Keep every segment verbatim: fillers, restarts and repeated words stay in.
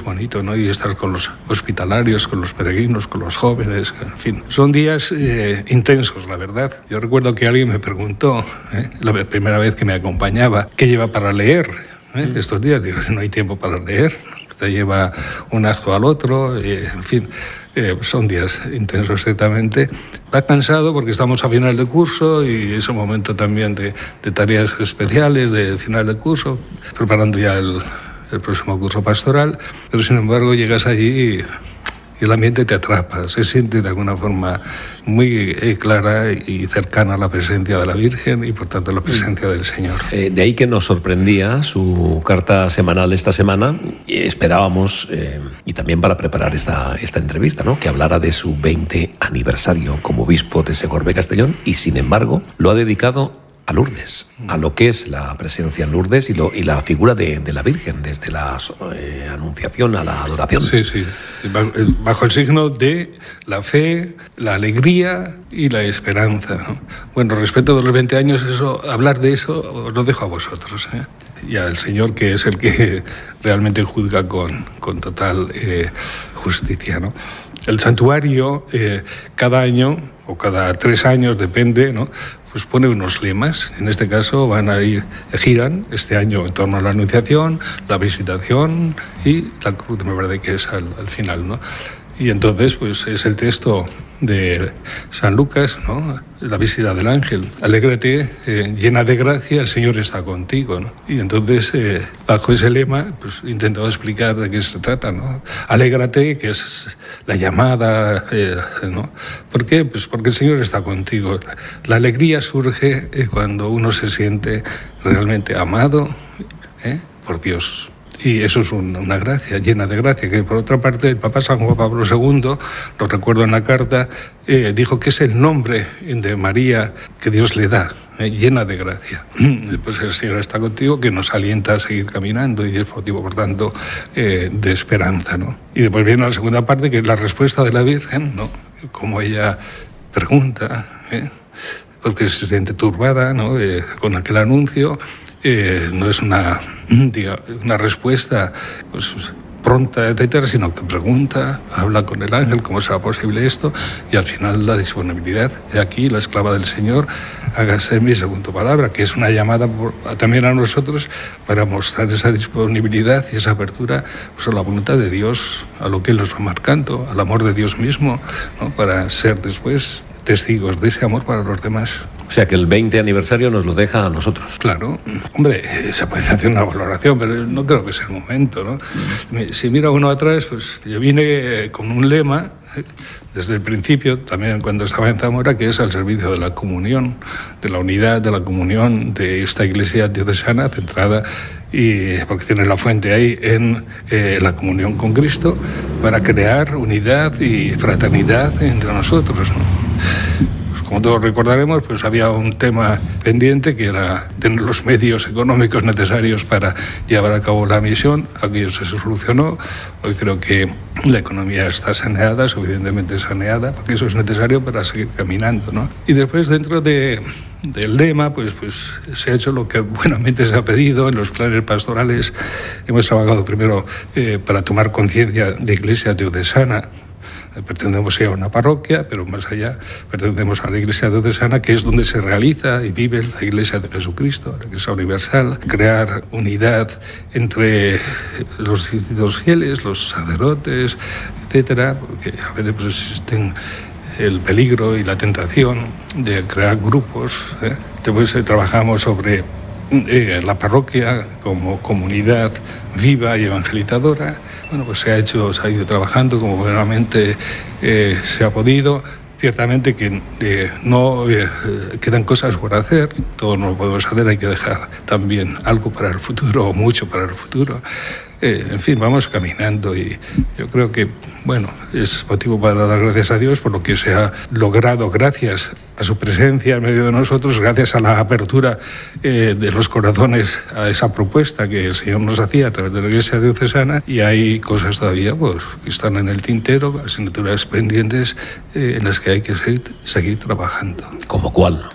bonito, ¿no? Y estar con los hospitalarios, con los peregrinos, con los jóvenes, en fin. Son días eh, intensos, la verdad. Yo recuerdo que alguien me preguntó, ¿eh? la primera vez que me acompañaba, ¿qué lleva para leer ¿eh? mm. estos días? Digo, no hay tiempo para leer. Te lleva un acto al otro, eh, en fin. Eh, son días intensos, ciertamente. Va cansado porque estamos a final de curso y es un momento también de, de tareas especiales de final de curso, preparando ya el, el próximo curso pastoral, pero sin embargo llegas allí y, y el ambiente te atrapa, se siente de alguna forma muy eh, clara y cercana a la presencia de la Virgen y por tanto la presencia del Señor. Eh, de ahí que nos sorprendía su carta semanal esta semana y esperábamos, eh, y también para preparar esta, esta entrevista, ¿no? que hablara de su veinte aniversario como obispo de Segorbe Castellón y sin embargo lo ha dedicado a Lourdes, a lo que es la presencia en Lourdes y, lo, y la figura de, de la Virgen, desde la eh, anunciación a la adoración. Sí, sí, bajo el signo de la fe, la alegría y la esperanza, ¿no? Bueno, respecto de los veinte años, eso, hablar de eso os lo dejo a vosotros, ¿eh? Y al Señor, que es el que realmente juzga con, con total eh, justicia, ¿no? El santuario, eh, cada año, o cada tres años, depende, ¿no? Pues pone unos lemas. En este caso van a ir, giran este año en torno a la Anunciación, la Visitación y la cruz, me parece que es al, al final, ¿no? Y entonces, pues es el texto de San Lucas, ¿no? La visita del ángel. Alégrate, eh, llena de gracia, el Señor está contigo, ¿no? Y entonces, eh, bajo ese lema, pues he intentado explicar de qué se trata, ¿no? Alégrate, que es la llamada, eh, ¿no? ¿Por qué? Pues porque el Señor está contigo. La alegría surge eh, cuando uno se siente realmente amado ¿eh? por Dios. Y eso es una, una gracia, llena de gracia, que por otra parte el Papa San Juan Pablo segundo, lo recuerdo en la carta, eh, dijo que es el nombre de María que Dios le da, eh, llena de gracia. Pues el Señor está contigo, que nos alienta a seguir caminando y es motivo, por tanto, eh, de esperanza, ¿no? Y después viene la segunda parte, que es la respuesta de la Virgen, ¿no? Como ella pregunta, ¿eh? porque se siente turbada, ¿no? eh, con aquel anuncio. Eh, no es una, diga, una respuesta pues, pronta, etcétera, sino que pregunta, habla con el ángel cómo será posible esto y al final la disponibilidad. De aquí, la esclava del Señor, hágase en mí según tu palabra, que es una llamada por, también a nosotros para mostrar esa disponibilidad y esa apertura pues, a la voluntad de Dios, a lo que Él nos va marcando, al amor de Dios mismo, ¿no? Para ser después testigos de ese amor para los demás. O sea que el veinte aniversario nos lo deja a nosotros. Claro, hombre, se puede hacer una valoración, pero no creo que sea el momento, ¿no? Si mira uno atrás, pues yo vine con un lema desde el principio, también cuando estaba en Zamora, que es al servicio de la comunión, de la unidad, de la comunión de esta iglesia diocesana centrada, y porque tiene la fuente ahí en eh, la comunión con Cristo, para crear unidad y fraternidad entre nosotros, ¿no? Como todos recordaremos, pues había un tema pendiente que era tener los medios económicos necesarios para llevar a cabo la misión. Aquello se solucionó. Hoy creo que la economía está saneada, suficientemente saneada, porque eso es necesario para seguir caminando, ¿no? Y después, dentro de, del lema, pues, pues se ha hecho lo que buenamente se ha pedido en los planes pastorales. Hemos trabajado primero eh, para tomar conciencia de iglesia diocesana. Pertenecemos a una parroquia, pero más allá pertenecemos a la Iglesia diocesana, que es donde se realiza y vive la Iglesia de Jesucristo, la Iglesia universal. Crear unidad entre los distintos fieles, los sacerdotes, etcétera, porque a veces pues, existen el peligro y la tentación de crear grupos, ¿eh? Después eh, trabajamos sobre eh, la parroquia como comunidad viva y evangelizadora. Bueno, pues se ha hecho, se ha ido trabajando como buenamente eh, se ha podido. Ciertamente que eh, no eh, quedan cosas por hacer, todo no lo podemos hacer, hay que dejar también algo para el futuro, o mucho para el futuro. Eh, en fin, vamos caminando y yo creo que, bueno, es motivo para dar gracias a Dios por lo que se ha logrado gracias a su presencia en medio de nosotros, gracias a la apertura eh, de los corazones a esa propuesta que el Señor nos hacía a través de la Iglesia diocesana, y hay cosas todavía pues, que están en el tintero, asignaturas pendientes eh, en las que hay que seguir, seguir trabajando. ¿Cómo cuál?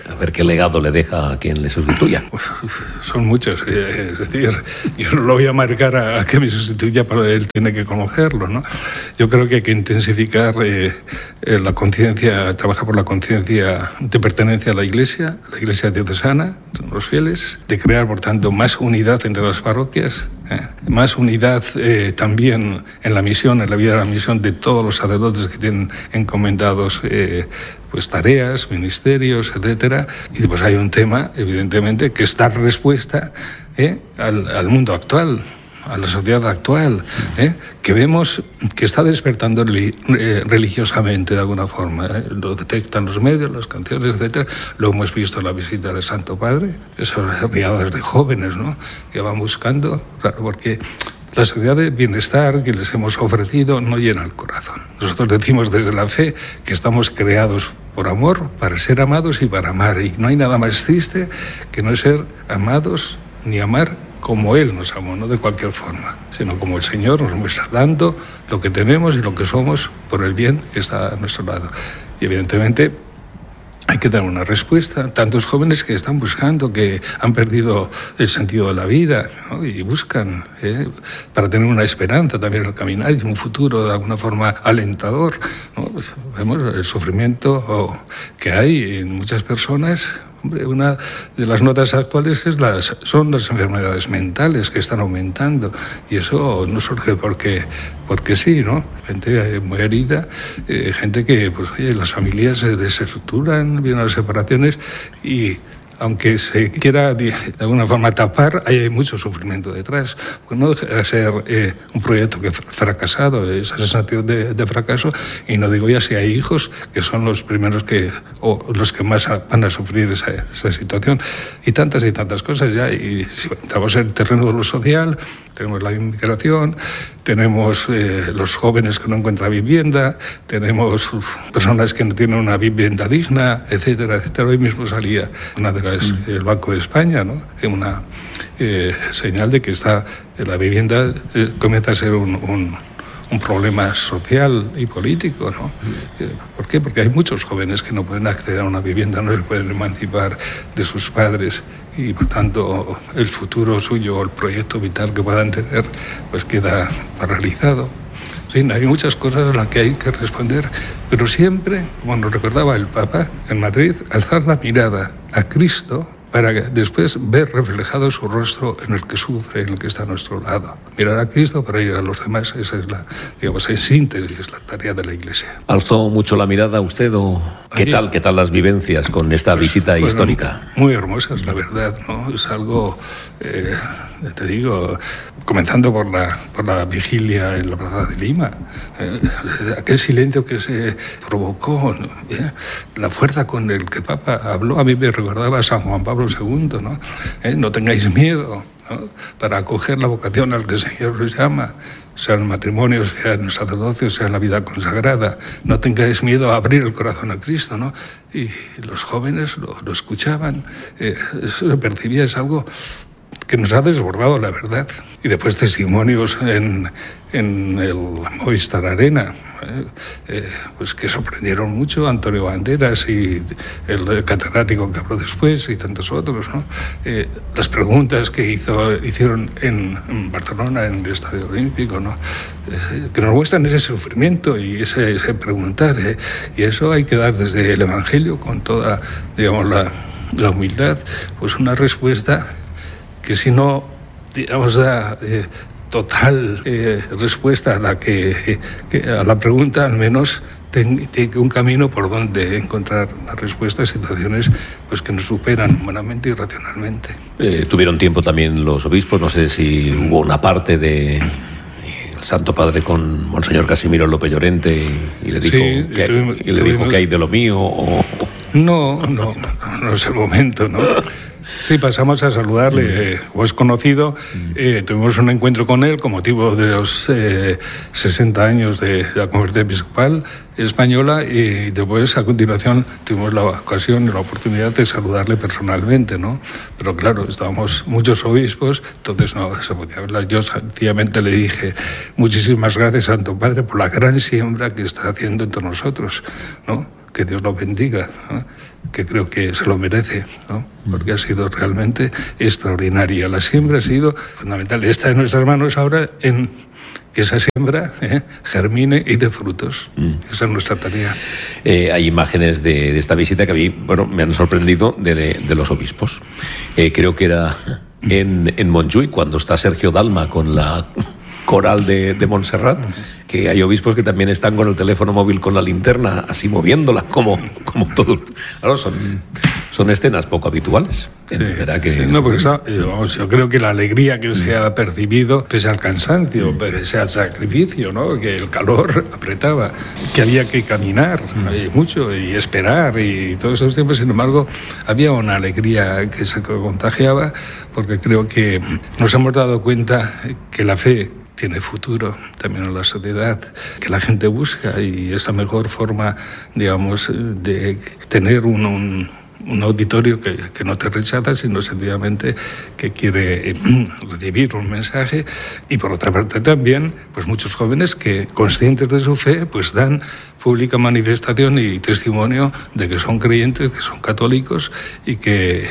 A ver qué legado le deja a quien le sustituya. Uf, son muchos, es decir, yo no lo voy a marcar a, a que me sustituya, pero él tiene que conocerlo, ¿no? Yo creo que hay que intensificar eh, eh, la conciencia, trabajar por la conciencia de pertenencia a la Iglesia, la Iglesia diocesana, los fieles, de crear, por tanto, más unidad entre las parroquias, eh, más unidad eh, también en la misión, en la vida de la misión de todos los sacerdotes que tienen encomendados eh, pues tareas, ministerios, etcétera. Y pues hay un tema, evidentemente, que es dar respuesta eh, al, al mundo actual, a la sociedad actual, ¿eh? que vemos que está despertando eh, religiosamente de alguna forma. ¿eh? Lo detectan los medios, las canciones, etcétera. Lo hemos visto en la visita del Santo Padre, esas riadas de jóvenes, ¿no? que van buscando, claro, porque la sociedad de bienestar que les hemos ofrecido no llena el corazón. Nosotros decimos desde la fe que estamos creados por amor, para ser amados y para amar. Y no hay nada más triste que no ser amados ni amar como Él nos amó, no de cualquier forma, sino como el Señor nos muestra, dando lo que tenemos y lo que somos por el bien que está a nuestro lado. Y evidentemente hay que dar una respuesta a tantos jóvenes que están buscando, que han perdido el sentido de la vida, ¿no? y buscan ¿eh? para tener una esperanza también al caminar y un futuro de alguna forma alentador, ¿no? Pues vemos el sufrimiento que hay en muchas personas. Hombre, una de las notas actuales es las, son las enfermedades mentales que están aumentando, y eso no surge porque, porque sí, ¿no? Gente muy herida, eh, gente que, pues, oye, las familias se desestructuran, vienen las separaciones y aunque se quiera de alguna forma tapar, hay mucho sufrimiento detrás. Pues no deja de ser eh, un proyecto que ha fracasado, esa sensación de, de fracaso, y no digo ya si hay hijos que son los primeros que, o los que más van a sufrir esa, esa situación, y tantas y tantas cosas ya. Y si entramos en el terreno de lo social, tenemos la inmigración, tenemos eh, los jóvenes que no encuentran vivienda, tenemos uf, personas que no tienen una vivienda digna, etcétera, etcétera. Hoy mismo salía una de las, mm. el Banco de España, ¿no? Una eh, señal de que está la vivienda eh, comienza a ser un, un, un problema social y político, ¿no? Mm. ¿Por qué? Porque hay muchos jóvenes que no pueden acceder a una vivienda, no se pueden emancipar de sus padres, y por tanto el futuro suyo, el proyecto vital que puedan tener, pues queda paralizado. Sí, hay muchas cosas a las que hay que responder, pero siempre, como nos recordaba el Papa en Madrid, alzar la mirada a Cristo para después ver reflejado su rostro en el que sufre, en el que está a nuestro lado. Mirar a Cristo para ir a los demás, esa es la, digamos, en síntesis, es la tarea de la Iglesia. ¿Alzó mucho la mirada usted o qué Allí, tal, qué tal las vivencias con esta pues, visita pues, histórica? Muy hermosas, la verdad, ¿no? Es algo, eh, te digo, comenzando por la, por la vigilia en la Plaza de Lima, eh, aquel silencio que se provocó, ¿no? ¿Eh? La fuerza con el que el Papa habló, a mí me recordaba a San Juan Pablo segundo, ¿no? ¿Eh? No tengáis miedo, ¿no? Para acoger la vocación al que el Señor os llama, sea en el matrimonio, sea en el sacerdocio, sea en la vida consagrada. No tengáis miedo a abrir el corazón a Cristo, ¿no? Y los jóvenes lo, lo escuchaban, eh, eso se percibía, es algo que nos ha desbordado, la verdad. Y después testimonios en, en el Movistar Arena, eh, eh, pues que sorprendieron mucho, Antonio Banderas y el catedrático que habló después y tantos otros, ¿no? Eh, las preguntas que hizo, hicieron en, en Barcelona, en el Estadio Olímpico, ¿no? Eh, que nos muestran ese sufrimiento y ese, ese preguntar, ¿eh? Y eso hay que dar desde el Evangelio con toda, digamos, la, la humildad, pues una respuesta que si no, digamos, da eh, total eh, respuesta a la que, eh, que a la pregunta, al menos tiene un camino por donde encontrar una respuesta a situaciones pues que nos superan humanamente y racionalmente. Eh, tuvieron tiempo también los obispos, no sé si hubo una parte de el Santo Padre con Monseñor Casimiro López Llorente y, y le dijo, sí, que, tuvimos, y le tuvimos... dijo que hay de lo mío o... No, no, no, no es el momento, ¿no? Sí, pasamos a saludarle. Eh, como es conocido, eh, tuvimos un encuentro con él con motivo de los eh, sesenta años de, de la conferencia episcopal española, y después, a continuación, tuvimos la ocasión y la oportunidad de saludarle personalmente, ¿no? Pero claro, estábamos muchos obispos, entonces no se podía hablar. Yo sencillamente le dije, muchísimas gracias, Santo Padre, por la gran siembra que está haciendo entre nosotros, ¿no? que Dios lo bendiga, ¿no? Que creo que se lo merece, ¿no? Porque ha sido realmente extraordinaria. La siembra ha sido fundamental. Está en nuestras manos ahora en que esa siembra ¿eh? germine y dé frutos. Mm. Esa es nuestra tarea. Eh, hay imágenes de, de esta visita que a mí, bueno, me han sorprendido de, de los obispos. Eh, creo que era en, en Montjuïc, cuando está Sergio Dalma con la coral de, de Montserrat, que hay obispos que también están con el teléfono móvil con la linterna, así moviéndola, como, como todos. Claro, son, son escenas poco habituales. Entenderá sí, que... Sí, no, porque está, vamos, yo creo que la alegría que se ha percibido, pese al cansancio, pese al sacrificio, ¿no? Que el calor apretaba, que había que caminar y mucho y esperar y todos esos tiempos, sin embargo, había una alegría que se contagiaba, porque creo que nos hemos dado cuenta que la fe tiene futuro también en la sociedad, que la gente busca, y es la mejor forma, digamos, de tener un, un, un auditorio que, que no te rechaza, sino sencillamente que quiere eh, recibir un mensaje. Y por otra parte también, pues muchos jóvenes que, conscientes de su fe, pues dan pública manifestación y testimonio de que son creyentes, que son católicos, y que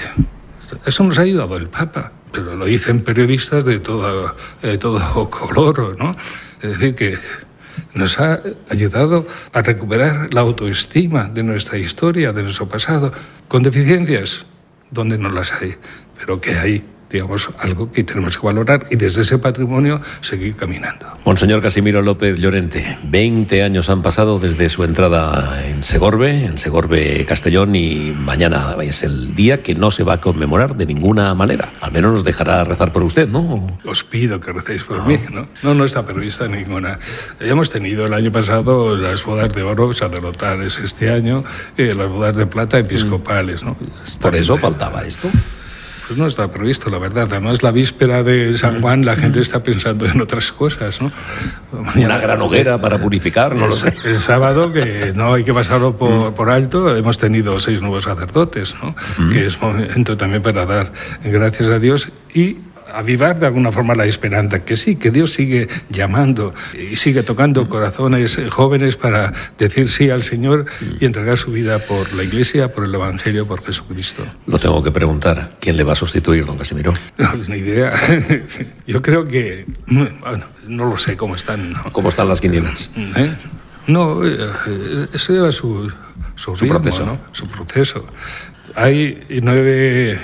eso nos ha ayudado el Papa. Pero lo dicen periodistas de todo, de todo color, ¿no? Es decir, que nos ha ayudado a recuperar la autoestima de nuestra historia, de nuestro pasado, con deficiencias, donde no las hay, pero que hay, digamos, algo que tenemos que valorar y desde ese patrimonio seguir caminando. Monseñor Casimiro López Llorente, veinte años han pasado desde su entrada en Segorbe, en Segorbe Castellón, y mañana es el día que no se va a conmemorar de ninguna manera. Al menos nos dejará rezar por usted, ¿no? Os pido que recéis por ah. mí, ¿no? No, no está prevista ninguna. Hemos tenido el año pasado las bodas de oro sacerdotales, este año eh, las bodas de plata episcopales, ¿no? Por eso faltaba esto. Pues no está previsto, la verdad. Además, la víspera de San Juan, la gente está pensando en otras cosas, ¿no? Mañana, una gran hoguera para purificar, no el, lo sé. El sábado, que no hay que pasarlo por, por alto, hemos tenido seis nuevos sacerdotes, ¿no? Mm. Que es momento también para dar gracias a Dios y avivar de alguna forma la esperanza, que sí, que Dios sigue llamando y sigue tocando corazones jóvenes para decir sí al Señor y entregar su vida por la Iglesia, por el Evangelio, por Jesucristo. Lo tengo que preguntar, ¿quién le va a sustituir, don Casimiro? No, es una idea. Yo creo que, bueno, no lo sé cómo están, ¿no? ¿Cómo están las quinielas? ¿Eh? No, eso lleva su, su, su ritmo, proceso, ¿no? Su proceso. Hay nueve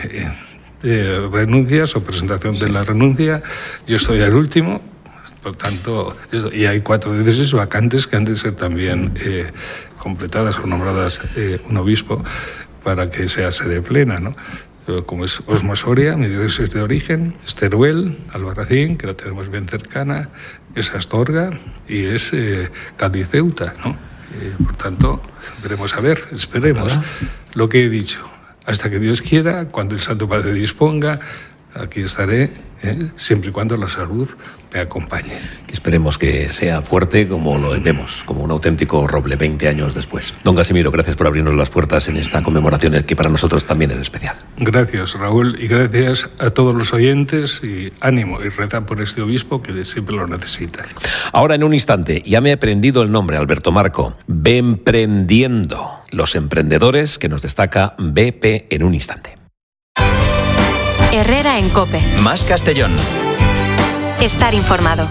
Eh, renuncias o presentación sí. de la renuncia. Yo estoy al último, por tanto, y hay cuatro diócesis vacantes que han de ser también eh, completadas o nombradas eh, un obispo para que sea sede plena, ¿no? Como es Osma Soria, mi diócesis de origen, es Teruel, Albarracín, que la tenemos bien cercana, es Astorga y es eh, Cádiz Ceuta, ¿no? Eh, por tanto, veremos a ver, esperemos. ¿Verdad? Lo que he dicho. Hasta que Dios quiera, cuando el Santo Padre disponga, aquí estaré, ¿eh? Siempre y cuando la salud me acompañe. Esperemos que sea fuerte como lo vemos, como un auténtico roble veinte años después. Don Casimiro, gracias por abrirnos las puertas en esta conmemoración que para nosotros también es especial. Gracias, Raúl, y gracias a todos los oyentes, y ánimo y reza por este obispo que siempre lo necesita. Ahora, en un instante, ya me he aprendido el nombre, Alberto Marco, Bemprendiendo, los emprendedores que nos destaca B P en un instante. Herrera en COPE. Más Castellón. Estar informado.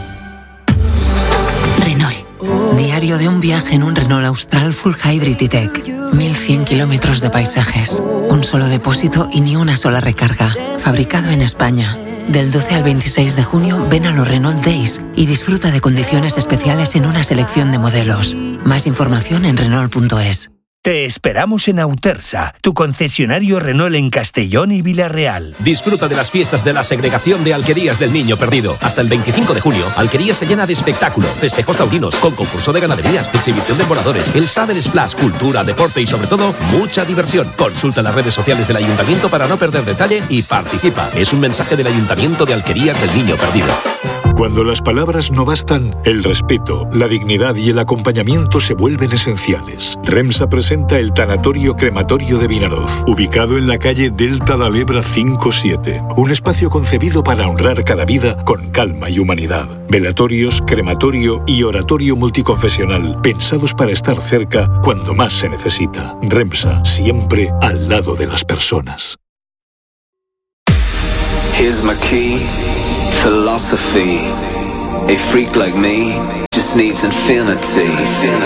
Renault. Diario de un viaje en un Renault Austral Full Hybrid E-Tech. mil cien kilómetros de paisajes. Un solo depósito y ni una sola recarga. Fabricado en España. Del doce al veintiséis de junio, ven a los Renault Days y disfruta de condiciones especiales en una selección de modelos. Más información en Renault punto es. Te esperamos en Autersa, tu concesionario Renault en Castellón y Villarreal. Disfruta de las fiestas de la segregación de Alquerías del Niño Perdido. Hasta el veinticinco de junio, Alquerías se llena de espectáculo, festejos taurinos, con concurso de ganaderías, exhibición de voladores, el Saber Splash, cultura, deporte y sobre todo, mucha diversión. Consulta las redes sociales del Ayuntamiento para no perder detalle y participa. Es un mensaje del Ayuntamiento de Alquerías del Niño Perdido. Cuando las palabras no bastan, el respeto, la dignidad y el acompañamiento se vuelven esenciales. REMSA presenta el Tanatorio Crematorio de Vinaroz, ubicado en la calle Delta da Lebra cinco siete. Un espacio concebido para honrar cada vida con calma y humanidad. Velatorios, crematorio y oratorio multiconfesional, pensados para estar cerca cuando más se necesita. REMSA, siempre al lado de las personas. Here's my key, philosophy. A freak like me just needs infinity.